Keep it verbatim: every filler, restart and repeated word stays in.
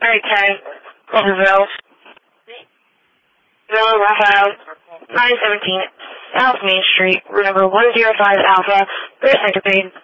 Alright, ten. Cloverville. Villa Raphael. nine seventeen. South Main Street. Room number one oh five Alpha. First second page.